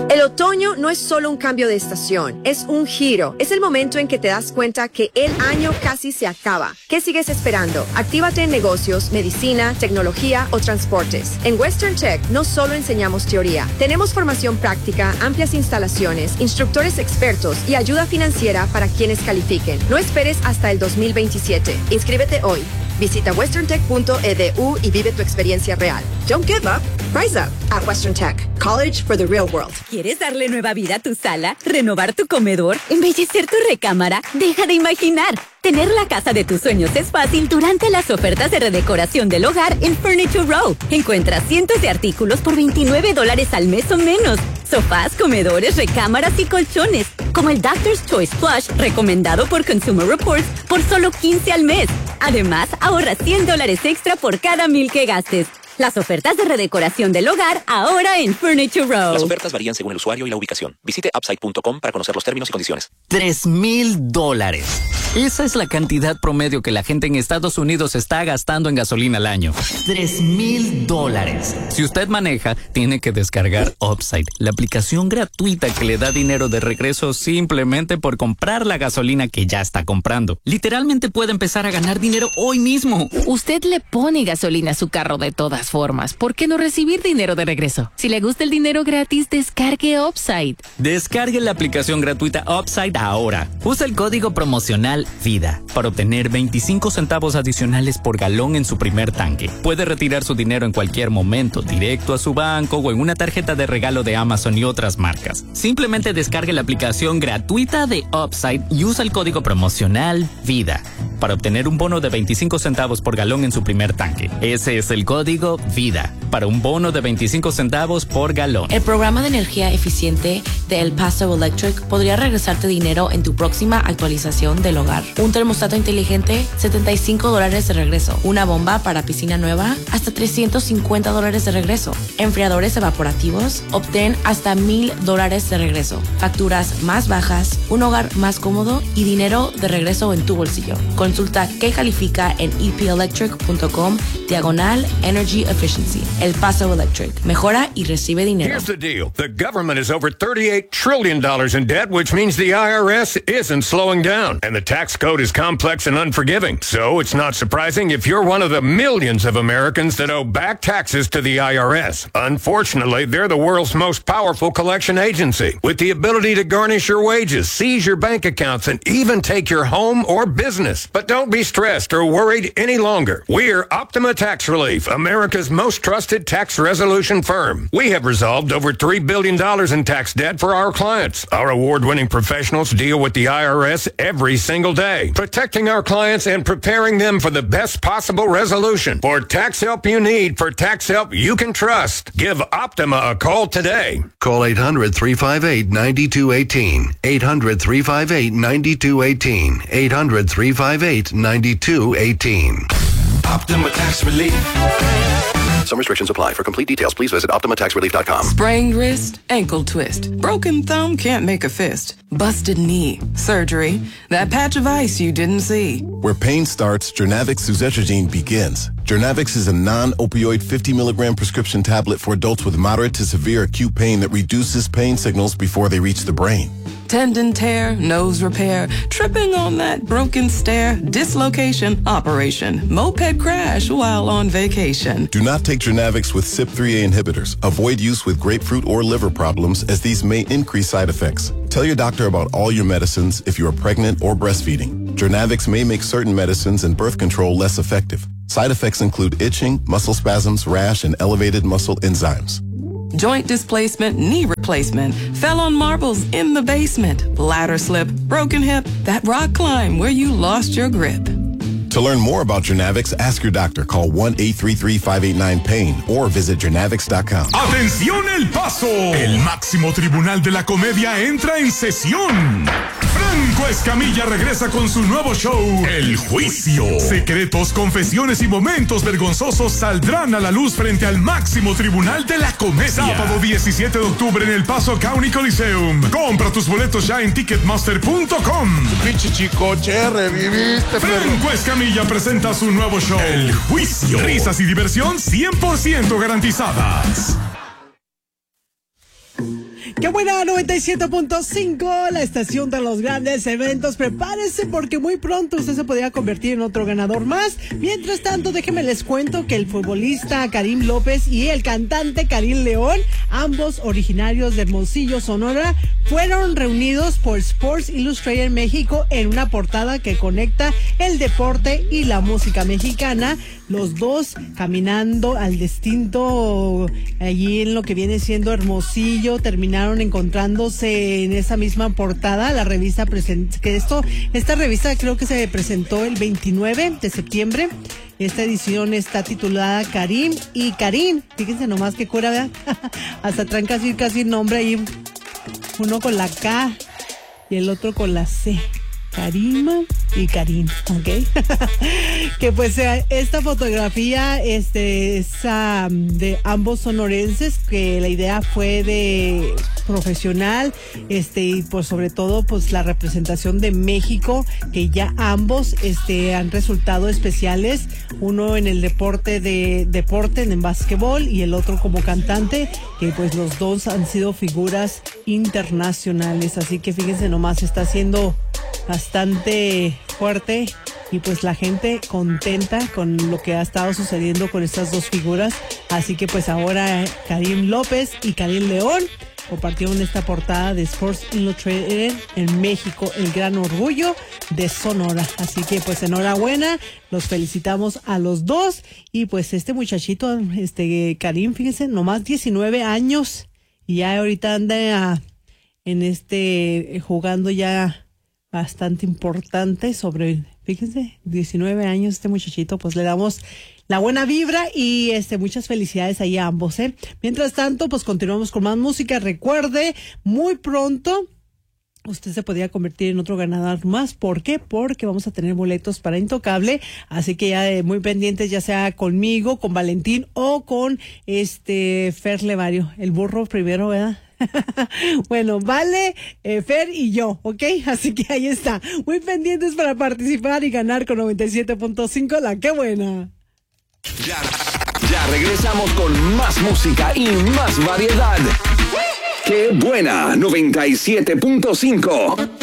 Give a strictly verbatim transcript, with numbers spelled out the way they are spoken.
El otoño no es solo un cambio de estación, es un giro. Es el momento en que te das cuenta que el año casi se acaba. ¿Qué sigues esperando? Actívate en negocios, medicina, tecnología o transportes. En Western Tech no solo enseñamos teoría, tenemos formación práctica, amplias instalaciones, instructores expertos y ayuda financiera para quienes califiquen. No esperes hasta el dos mil veintisiete. Inscríbete hoy. Visita western tech punto e d u y vive tu experiencia real. Don't give up. Rise up at Western Tech. College for the real world. ¿Quieres darle nueva vida a tu sala? ¿Renovar tu comedor? ¿Embellecer tu recámara? Deja de imaginar. Tener la casa de tus sueños es fácil durante las ofertas de redecoración del hogar en Furniture Row. Encuentra cientos de artículos por veintinueve dólares al mes o menos. Sofás, comedores, recámaras y colchones. Como el Doctor's Choice Plush, recomendado por Consumer Reports, por solo quince al mes. Además, ahorra cien dólares extra por cada mil que gastes. Las ofertas de redecoración del hogar ahora en Furniture Row. Las ofertas varían según el usuario y la ubicación. Visite upside punto com para conocer los términos y condiciones. Tres mil dólares. Esa es la cantidad promedio que la gente en Estados Unidos está gastando en gasolina al año. Tres mil dólares. Si usted maneja, tiene que descargar Upside, la aplicación gratuita que le da dinero de regreso simplemente por comprar la gasolina que ya está comprando. Literalmente puede empezar a ganar dinero hoy mismo. Usted le pone gasolina a su carro de todas formas. ¿Por qué no recibir dinero de regreso? Si le gusta el dinero gratis, descargue Upside. Descargue la aplicación gratuita Upside ahora. Usa el código promocional VIDA para obtener veinticinco centavos adicionales por galón en su primer tanque. Puede retirar su dinero en cualquier momento, directo a su banco o en una tarjeta de regalo de Amazon y otras marcas. Simplemente descargue la aplicación gratuita de Upside y usa el código promocional VIDA para obtener un bono de veinticinco centavos por galón en su primer tanque. Ese es el código VIDA para un bono de veinticinco centavos por galón. El programa de energía eficiente de El Paso Electric podría regresarte dinero en tu próxima actualización del hogar. Un termostato inteligente, setenta y cinco dólares de regreso. Una bomba para piscina nueva, hasta trescientos cincuenta dólares de regreso. Enfriadores evaporativos, obtén hasta mil dólares de regreso. Facturas más bajas, un hogar más cómodo y dinero de regreso en tu bolsillo. Consulta qué califica en e p electric punto com diagonal energy efficiency. El Paso Electric. Mejora y recibe dinero. Here's the deal. The government is over thirty-eight trillion dollars in debt, which means the I R S isn't slowing down. And the tax code is complex and unforgiving. So it's not surprising if you're one of the millions of Americans that owe back taxes to the I R S. Unfortunately, they're the world's most powerful collection agency, with the ability to garnish your wages, seize your bank accounts, and even take your home or business. But don't be stressed or worried any longer. We're Optima Tax Relief, America's most trusted tax resolution firm. We have resolved over three billion dollars in tax debt for our clients. Our award-winning professionals deal with the I R S every single day, protecting our clients and preparing them for the best possible resolution. For tax help you need, for tax help you can trust, give Optima a call today. Call eight hundred, three five eight, nine two one eight. eight hundred, three five eight, nine two one eight. eight hundred, three five eight, nine two one eight. Optima Tax Relief. Some restrictions apply. For complete details, please visit optima tax relief dot com. Sprained wrist, ankle twist, broken thumb can't make a fist, busted knee, surgery, that patch of ice you didn't see. Where pain starts, Jernavix suzetrigine begins. Jernavix is a non-opioid fifty milligram prescription tablet for adults with moderate to severe acute pain that reduces pain signals before they reach the brain. Tendon tear, nose repair, tripping on that broken stair, dislocation, operation, moped crash while on vacation. Do not take Jernavix with C Y P three A inhibitors. Avoid use with grapefruit or liver problems, as these may increase side effects. Tell your doctor about all your medicines if you are pregnant or breastfeeding. Jernavix may make certain medicines and birth control less effective. Side effects include itching, muscle spasms, rash, and elevated muscle enzymes. Joint displacement, knee replacement, fell on marbles in the basement, ladder slip, broken hip, that rock climb where you lost your grip. To learn more about Jernavix, ask your doctor. Call one eight three three, five eight nine, pain or visit jernavix dot com. ¡Atención El Paso! El máximo tribunal de la comedia entra en sesión. Franco Escamilla regresa con su nuevo show, El Juicio. Secretos, confesiones y momentos vergonzosos saldrán a la luz frente al máximo tribunal de la comedia. Sábado diecisiete de octubre en El Paso County Coliseum. Compra tus boletos ya en ticketmaster punto com. Pinche chicoche, reviviste. Franco Escamilla presenta su nuevo show, El Juicio. Risas y diversión cien por ciento garantizadas. ¡Qué buena! noventa y siete punto cinco, la estación de los grandes eventos. Prepárese porque muy pronto usted se podría convertir en otro ganador más. Mientras tanto, déjenme les cuento que el futbolista Karim López y el cantante Karim León, ambos originarios de Hermosillo, Sonora, fueron reunidos por Sports Illustrated México en una portada que conecta el deporte y la música mexicana. Los dos caminando al destino allí en lo que viene siendo Hermosillo, terminaron encontrándose en esa misma portada. La revista present- que esto, esta revista creo que se presentó el veintinueve de septiembre. Esta edición está titulada Karim y Karim. Fíjense nomás qué cura, ¿verdad? Hasta traen casi casi nombre ahí. Uno con la K y el otro con la C. Karima y Karim, ¿ok? Que pues esta fotografía este, es um, de ambos sonorenses, que la idea fue de profesional, este, y pues sobre todo pues la representación de México, que ya ambos este, han resultado especiales, uno en el deporte de deporte, en el básquetbol, y el otro como cantante, que pues los dos han sido figuras internacionales, así que fíjense nomás, está haciendo bastante fuerte y pues la gente contenta con lo que ha estado sucediendo con estas dos figuras. Así que pues ahora Karim López y Karim León compartieron esta portada de Sports Illustrated en México, el gran orgullo de Sonora. Así que pues enhorabuena, los felicitamos a los dos. Y pues este muchachito, este Karim, fíjense, nomás diecinueve años y ya ahorita anda a, en este jugando ya bastante importante sobre, fíjense, diecinueve años este muchachito. Pues le damos la buena vibra y este muchas felicidades ahí a ambos, ¿eh? Mientras tanto, pues continuamos con más música. Recuerde, muy pronto usted se podría convertir en otro ganador más. ¿Por qué? Porque vamos a tener boletos para Intocable, así que ya eh, muy pendientes, ya sea conmigo, con Valentín o con este Fer Levario, el burro primero, ¿verdad? Bueno, Vale, eh, Fer y yo, ¿ok? Así que ahí está, muy pendientes para participar y ganar con noventa y siete punto cinco, la que buena. Ya, ya regresamos con más música y más variedad. ¡Qué buena! noventa y siete punto cinco.